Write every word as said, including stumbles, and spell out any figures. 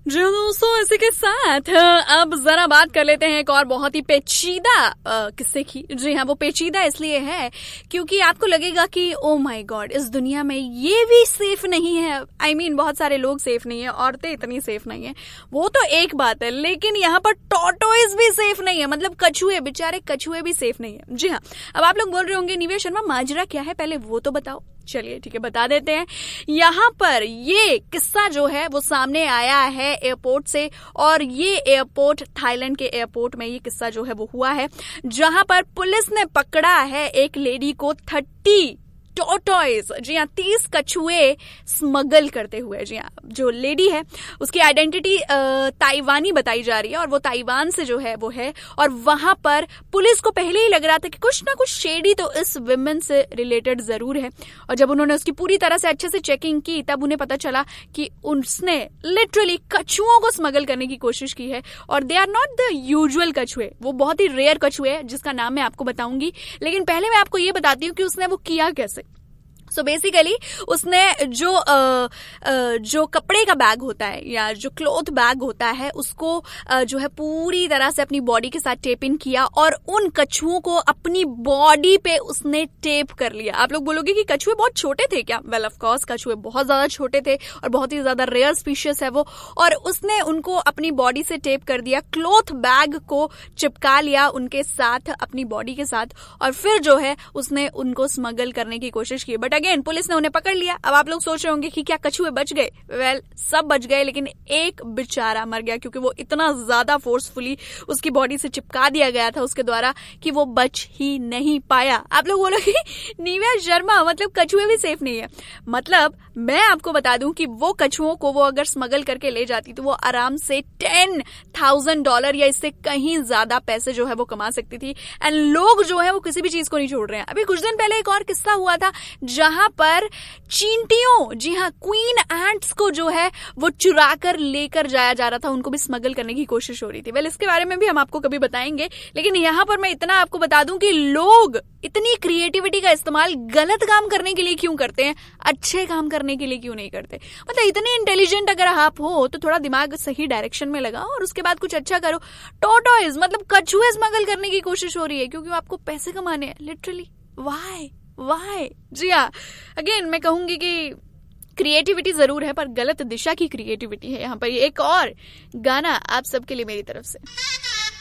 जी दोस्तों, इसी के साथ अब जरा बात कर लेते हैं एक और बहुत ही पेचीदा किस्से की। जी हाँ, वो पेचीदा इसलिए है क्योंकि आपको लगेगा कि ओ माय गॉड, इस दुनिया में ये भी सेफ नहीं है। आई I मीन mean, बहुत सारे लोग सेफ नहीं है, औरतें इतनी सेफ नहीं है, वो तो एक बात है, लेकिन यहाँ पर टॉर्टोइज भी सेफ नहीं है। मतलब कछुए, बेचारे कछुए भी सेफ नहीं है। जी हाँ, अब आप लोग बोल रहे होंगे निवेश शर्मा माजरा क्या है, पहले वो तो बताओ। चलिए ठीक है, बता देते हैं। यहाँ पर ये किस्सा जो है वो सामने आया है एयरपोर्ट से, और ये एयरपोर्ट थाईलैंड के एयरपोर्ट में ये किस्सा जो है वो हुआ है, जहां पर पुलिस ने पकड़ा है एक लेडी को थर्टी टॉर्टोइज, जी हाँ, तीस कछुए स्मगल करते हुए। जी हाँ, जो लेडी है उसकी आइडेंटिटी ताइवानी बताई जा रही है, और वो ताइवान से जो है वो है। और वहां पर पुलिस को पहले ही लग रहा था कि कुछ ना कुछ शेडी तो इस विमेन से रिलेटेड जरूर है, और जब उन्होंने उसकी पूरी तरह से अच्छे से चेकिंग की तब उन्हें पता चला कि उसने लिटरली कछुओं को स्मगल करने की कोशिश की है। और they are not the usual कछुए, वो बहुत ही रेयर कछुए है जिसका नाम मैं आपको बताऊंगी। लेकिन पहले मैं आपको ये बताती हूँ कि उसने वो किया कैसे। सो so बेसिकली उसने जो आ, आ, जो कपड़े का बैग होता है या जो क्लॉथ बैग होता है उसको आ, जो है पूरी तरह से अपनी बॉडी के साथ टेप इन किया, और उन कछुओं को अपनी बॉडी पे उसने टेप कर लिया। आप लोग बोलोगे कि कछुए बहुत छोटे थे क्या? वेल ऑफ कोर्स, कछुए बहुत ज्यादा छोटे थे और बहुत ही ज्यादा रेयर स्पीशीज है वो, और उसने उनको अपनी बॉडी से टेप कर दिया, क्लॉथ बैग को चिपका लिया उनके साथ, अपनी बॉडी के साथ, और फिर जो है उसने उनको स्मगल करने की कोशिश की। बट अगेन पुलिस ने उन्हें पकड़ लिया। अब आप लोग सोच रहे होंगे कि क्या कछुए बच गए? वेल well, सब बच गए, लेकिन एक बेचारा मर गया, क्योंकि वो इतना ज्यादा फोर्सफुली उसकी बॉडी से चिपका दिया गया था उसके द्वारा कि वो बच ही नहीं पाया। आप लोग बोलोगे निवेश शर्मा मतलब कछुए भी सेफ नहीं है। मतलब मैं आपको बता दूं कि वो कछुओं को वो अगर स्मगल करके ले जाती तो वो आराम से टेन थाउजेंड डॉलर या इससे कहीं ज्यादा पैसे जो है वो कमा सकती थी। एंड लोग जो है वो किसी भी चीज को नहीं छोड़ रहे हैं। अभी कुछ दिन पहले एक और किस्सा हुआ था जहां पर चींटियों, जी हाँ, क्वीन एंट्स को जो है वो चुरा कर लेकर जाया जा रहा था, उनको भी स्मगल करने की कोशिश हो रही थी। वेल इसके बारे में भी हम आपको कभी बताएंगे, लेकिन यहां पर मैं इतना आपको बता दूं कि लोग इतनी क्रिएटिविटी का इस्तेमाल गलत काम करने के लिए क्यों करते हैं, अच्छे काम करने के लिए क्यों नहीं करते। मतलब इतने इंटेलिजेंट अगर आप हो तो थोड़ा दिमाग सही डायरेक्शन में लगाओ और उसके बाद कुछ अच्छा करो। टॉर्टोइज मतलब कछुए स्मगल करने की कोशिश हो रही है क्योंकि आपको पैसे कमाने हैं। लिटरली व्हाई व्हाई जी हाँ, अगेन मैं कहूंगी कि क्रिएटिविटी जरूर है पर गलत दिशा की क्रिएटिविटी है यहाँ पर। एक और गाना आप सबके लिए मेरी तरफ से।